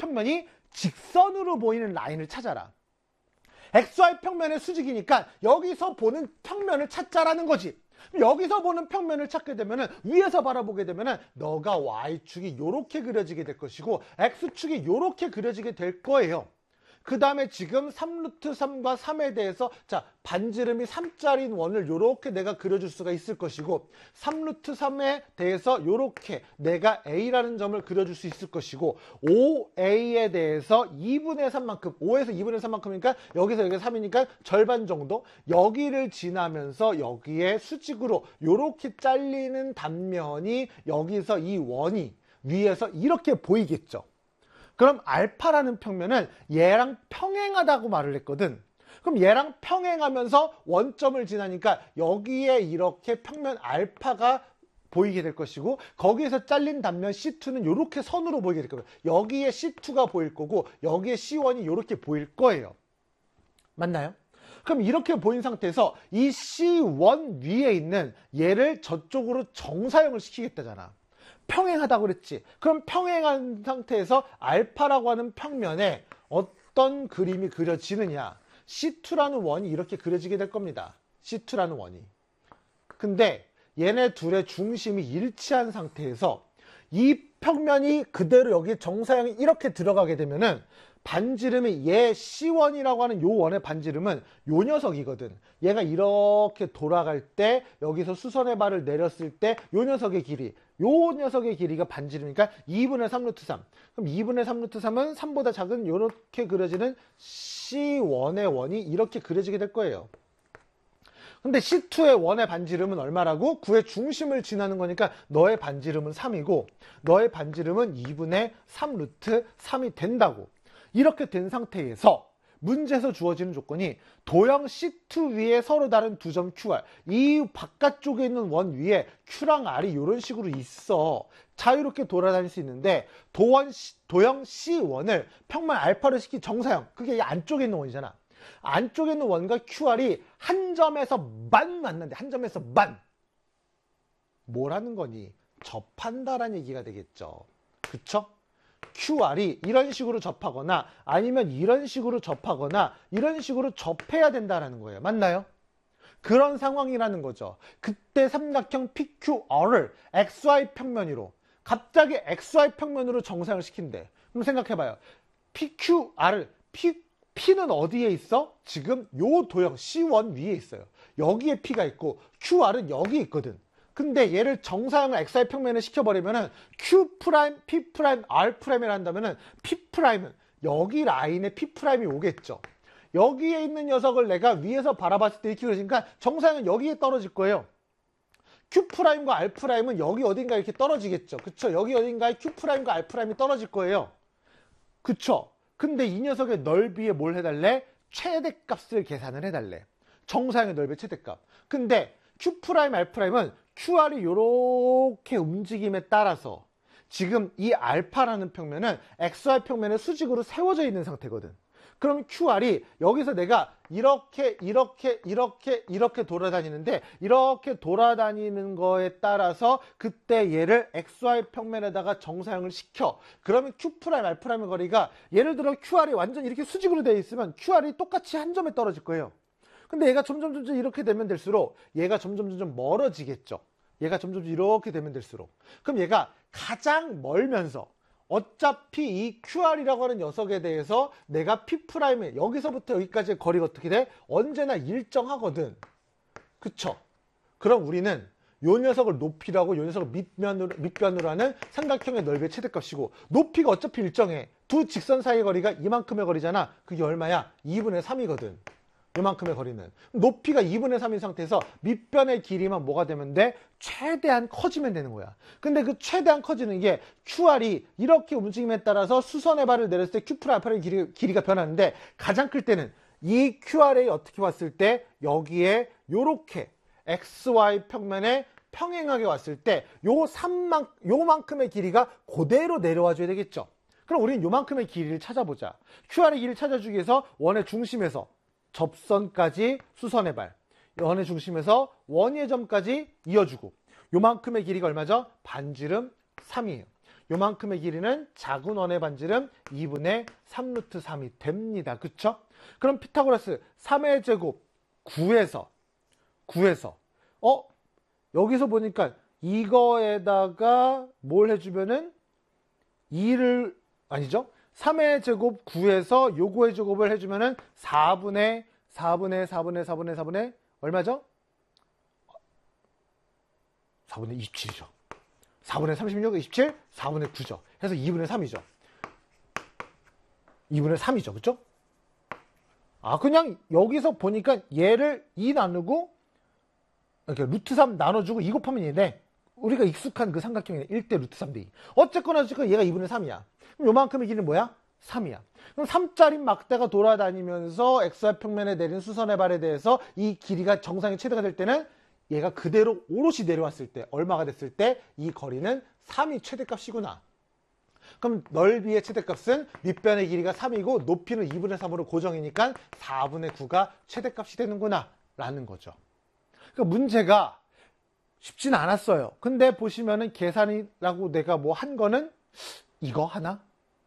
평면이 직선으로 보이는 라인을 찾아라. XY 평면의 수직이니까 여기서 보는 평면을 찾자라는 거지. 여기서 보는 평면을 찾게 되면은 위에서 바라보게 되면은 너가 Y축이 요렇게 그려지게 될 것이고 X축이 요렇게 그려지게 될 거예요. 그 다음에 지금 3루트3과 3에 대해서 자 반지름이 3짜리인 원을 요렇게 내가 그려줄 수가 있을 것이고 3루트3에 대해서 요렇게 내가 A라는 점을 그려줄 수 있을 것이고 5A에 대해서 2분의 3만큼 5에서 2분의 3만큼이니까 여기서 여기 3이니까 절반 정도 여기를 지나면서 여기에 수직으로 요렇게 잘리는 단면이 여기서 이 원이 위에서 이렇게 보이겠죠. 그럼 알파라는 평면은 얘랑 평행하다고 말을 했거든. 그럼 얘랑 평행하면서 원점을 지나니까 여기에 이렇게 평면 알파가 보이게 될 것이고 거기에서 잘린 단면 C2는 이렇게 선으로 보이게 될 거예요. 여기에 C2가 보일 거고 여기에 C1이 이렇게 보일 거예요. 맞나요? 그럼 이렇게 보인 상태에서 이 C1 위에 있는 얘를 저쪽으로 정사형을 시키겠다잖아. 평행하다고 그랬지. 그럼 평행한 상태에서 알파라고 하는 평면에 어떤 그림이 그려지느냐. C2라는 원이 이렇게 그려지게 될 겁니다. C2라는 원이. 근데 얘네 둘의 중심이 일치한 상태에서 이 평면이 그대로 여기 정사형이 이렇게 들어가게 되면은 반지름이 얘 C1이라고 하는 요 원의 반지름은 요 녀석이거든. 얘가 이렇게 돌아갈 때 여기서 수선의 발을 내렸을 때 요 녀석의 길이 요 녀석의 길이가 반지름이니까 2분의 3루트 3. 그럼 2분의 3루트 3은 3보다 작은 요렇게 그려지는 C1의 원이 이렇게 그려지게 될 거예요. 근데 C2의 원의 반지름은 얼마라고? 9의 중심을 지나는 거니까 너의 반지름은 3이고 너의 반지름은 2분의 3루트 3이 된다고. 이렇게 된 상태에서 문제에서 주어지는 조건이 도형 C2 위에 서로 다른 두 점 QR 이 바깥쪽에 있는 원 위에 Q랑 R이 이런 식으로 있어. 자유롭게 돌아다닐 수 있는데 도형 C1을 평면 알파로 시킨 정사형 그게 이 안쪽에 있는 원이잖아. 안쪽에 있는 원과 QR이 한 점에서만 만난대. 한 점에서만. 뭐라는 거니? 접한다라는 얘기가 되겠죠. 그쵸? QR이 이런 식으로 접하거나 아니면 이런 식으로 접하거나 이런 식으로 접해야 된다는 거예요. 맞나요? 그런 상황이라는 거죠. 그때 삼각형 PQR을 XY 평면 위로 갑자기 XY 평면으로 정사형을 시킨대. 그럼 생각해봐요. PQR을 P는 어디에 있어? 지금 요 도형 C1 위에 있어요. 여기에 P가 있고 QR은 여기 있거든. 근데 얘를 정사형을 XY 평면에 시켜버리면은 Q', P', R'이라 한다면은 P'은 여기 라인에 P'이 오겠죠. 여기에 있는 녀석을 내가 위에서 바라봤을 때 이렇게 그려지니까 정사형은 여기에 떨어질 거예요. Q'과 R'은 여기 어딘가 이렇게 떨어지겠죠. 그쵸? 여기 어딘가에 Q'과 R'이 떨어질 거예요. 그쵸? 근데 이 녀석의 넓이에 뭘 해달래? 최대값을 계산을 해달래. 정사형의 넓이의 최대값. 근데 Q', R'은 QR이 이렇게 움직임에 따라서 지금 이 알파라는 평면은 XY 평면의 수직으로 세워져 있는 상태거든. 그럼 QR이 여기서 내가 이렇게 돌아다니는데 이렇게 돌아다니는 거에 따라서 그때 얘를 XY 평면에다가 정사형을 시켜. 그러면 Q', R'의 거리가 예를 들어 QR이 완전 이렇게 수직으로 되어 있으면 QR이 똑같이 한 점에 떨어질 거예요. 근데 얘가 점점 이렇게 되면 될수록 얘가 점점 멀어지겠죠. 얘가 점점 이렇게 되면 될수록. 그럼 얘가 가장 멀면서 어차피 이 QR이라고 하는 녀석에 대해서 내가 P'에 여기서부터 여기까지의 거리가 어떻게 돼? 언제나 일정하거든. 그쵸? 그럼 우리는 요 녀석을 높이라고 요 녀석을 밑변으로 하는 삼각형의 넓이의 최대값이고 높이가 어차피 일정해. 두 직선 사이의 거리가 이만큼의 거리잖아. 그게 얼마야? 2분의 3이거든. 이만큼의 거리는. 높이가 2분의 3인 상태에서 밑변의 길이만 뭐가 되면 돼? 최대한 커지면 되는 거야. 근데 그 최대한 커지는 게 QR이 이렇게 움직임에 따라서 수선의 발을 내렸을 때 Q' R의 길이가 변하는데 가장 클 때는 이 QR이 어떻게 왔을 때 여기에 요렇게 XY 평면에 평행하게 왔을 때 요만큼의 길이가 그대로 내려와 줘야 되겠죠. 그럼 우리는 요만큼의 길이를 찾아보자. QR의 길이를 찾아주기 위해서 원의 중심에서 접선까지 수선의 발, 원의 중심에서 원의 점까지 이어주고 요만큼의 길이가 얼마죠? 반지름 3이에요. 요만큼의 길이는 작은 원의 반지름 2분의 3루트 3이 됩니다. 그쵸? 그럼 피타고라스 3의 제곱 9에서 여기서 보니까 이거에다가 뭘 해주면은 2를 아니죠? 3의 제곱 9에서 요거의 제곱을 해주면은 4분의 얼마죠? 4분의 27이죠. 4분의 36, 27, 4분의 9죠. 해서 2분의 3이죠. 2분의 3이죠. 그쵸? 그냥 여기서 보니까 얘를 2 나누고 이렇게 루트 3 나눠주고 2 곱하면 얘네. 우리가 익숙한 그 삼각형이네. 1대 루트 3대 2. 어쨌거나 얘가 2분의 3이야. 그럼 요만큼의 길이는 뭐야? 3이야. 그럼 3짜리 막대가 돌아다니면서 xy 평면에 내린 수선의 발에 대해서 이 길이가 정상의 최대가 될 때는 얘가 그대로 오롯이 내려왔을 때 얼마가 됐을 때 이 거리는 3이 최대값이구나. 그럼 넓이의 최대값은 밑변의 길이가 3이고 높이는 2분의 3으로 고정이니까 4분의 9가 최대값이 되는구나 라는 거죠. 그러니까 문제가 쉽진 않았어요. 근데 보시면은 계산이라고 내가 뭐 한 거는 이거 하나?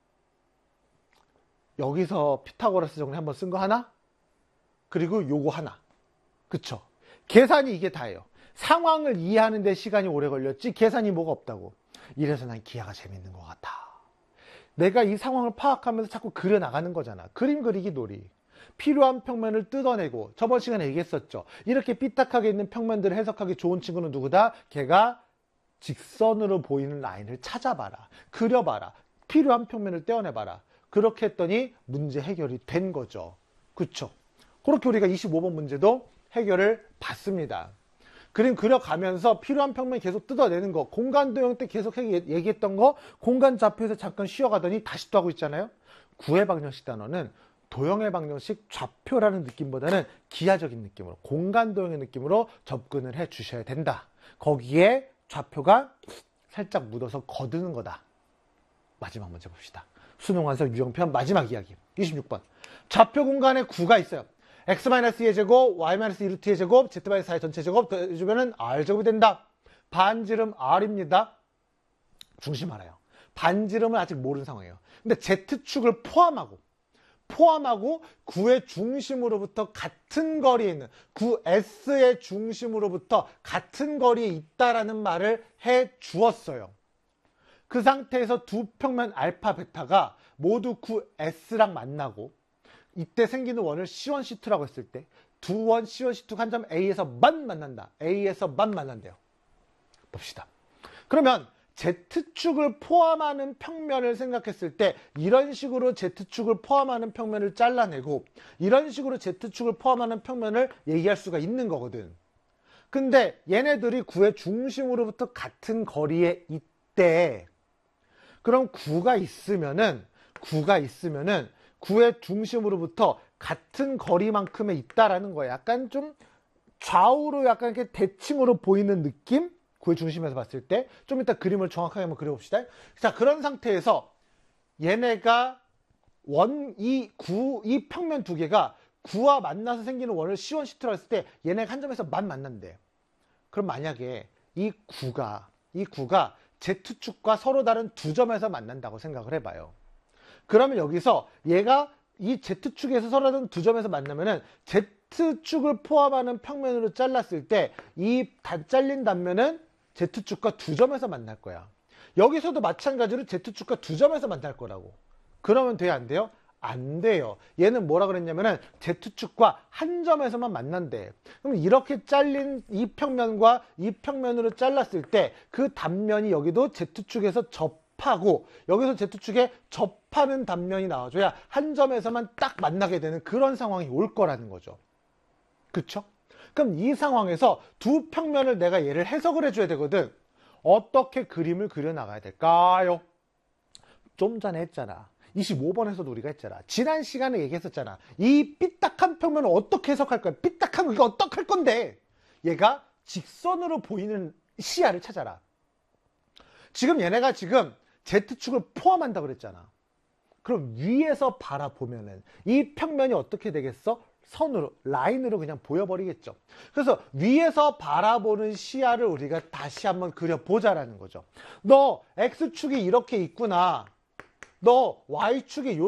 여기서 피타고라스 정리 한번 쓴 거 하나? 그리고 요거 하나. 그쵸? 계산이 이게 다예요. 상황을 이해하는 데 시간이 오래 걸렸지 계산이 뭐가 없다고. 이래서 난 기하가 재밌는 것 같아. 내가 이 상황을 파악하면서 자꾸 그려나가는 거잖아. 그림 그리기 놀이. 필요한 평면을 뜯어내고 저번 시간에 얘기했었죠. 이렇게 삐딱하게 있는 평면들을 해석하기 좋은 친구는 누구다? 걔가 직선으로 보이는 라인을 찾아봐라. 그려봐라. 필요한 평면을 떼어내봐라. 그렇게 했더니 문제 해결이 된 거죠. 그쵸? 그렇게 우리가 25번 문제도 해결을 봤습니다. 그림 그려가면서 필요한 평면 계속 뜯어내는 거, 공간 도형 때 계속 얘기했던 거, 공간 좌표에서 잠깐 쉬어가더니 다시 또 하고 있잖아요. 구의 방정식 단어는 도형의 방정식 좌표라는 느낌보다는 기하적인 느낌으로, 공간 도형의 느낌으로 접근을 해 주셔야 된다. 거기에 좌표가 살짝 묻어서 거두는 거다. 마지막 문제 봅시다. 수능 완성 유형편 마지막 이야기. 26번. 좌표 공간에 9가 있어요. x-2의 제곱, y-2루트의 제곱, z-4의 전체 제곱 해주면은 r제곱이 된다. 반지름 r입니다. 중심 알아요. 반지름은 아직 모르는 상황이에요. 근데 z축을 포함하고 9의 중심으로부터 같은 거리에 있는 9s의 중심으로부터 같은 거리에 있다라는 말을 해 주었어요. 그 상태에서 두 평면 알파, 베타가 모두 9s랑 만나고 이때 생기는 원을 C1, C2라고 했을 때 두 원 C1, C2가 한 점 A에서만 만난다. A에서만 만난대요. 봅시다. 그러면 Z축을 포함하는 평면을 생각했을 때 이런 식으로 Z축을 포함하는 평면을 잘라내고 이런 식으로 Z축을 포함하는 평면을 얘기할 수가 있는 거거든. 근데 얘네들이 9의 중심으로부터 같은 거리에 있대. 그럼 9가 있으면은 9의 중심으로부터 같은 거리만큼에 있다라는 거야. 약간 좀 좌우로 약간 이렇게 대칭으로 보이는 느낌? 9의 중심에서 봤을 때. 좀 이따 그림을 정확하게 한번 그려봅시다. 자, 그런 상태에서 얘네가 이 평면 두 개가 9와 만나서 생기는 원을 C1, C2라고 했을 때 얘네가 한 점에서 만난대. 그럼 만약에 이 9가 Z축과 서로 다른 두 점에서 만난다고 생각을 해봐요. 그러면 여기서 얘가 이 Z축에서 서로 다른 두 점에서 만나면은 Z축을 포함하는 평면으로 잘랐을 때 이 잘린 단면은 Z축과 두 점에서 만날 거야. 여기서도 마찬가지로 Z축과 두 점에서 만날 거라고. 그러면 돼요? 안 돼요? 안 돼요. 얘는 뭐라 그랬냐면은 Z축과 한 점에서만 만난대. 그럼 이렇게 잘린 이 평면과 이 평면으로 잘랐을 때 그 단면이 여기도 Z축에서 접하고 여기서 Z축에 접하는 단면이 나와줘야 한 점에서만 딱 만나게 되는 그런 상황이 올 거라는 거죠. 그쵸? 그럼 이 상황에서 두 평면을 내가 얘를 해석을 해줘야 되거든. 어떻게 그림을 그려나가야 될까요? 좀 전에 했잖아. 25번에서도 우리가 했잖아. 지난 시간에 얘기했었잖아. 이 삐딱한 평면을 어떻게 해석할 거야? 삐딱한 거 이거 어떻게 할 건데? 얘가 직선으로 보이는 시야를 찾아라. 지금 얘네가 지금 Z축을 포함한다고 그랬잖아. 그럼 위에서 바라보면은 이 평면이 어떻게 되겠어? 선으로, 라인으로 그냥 보여버리겠죠. 그래서 위에서 바라보는 시야를 우리가 다시 한번 그려보자라는 거죠. 너 X축이 이렇게 있구나. 너 Y축이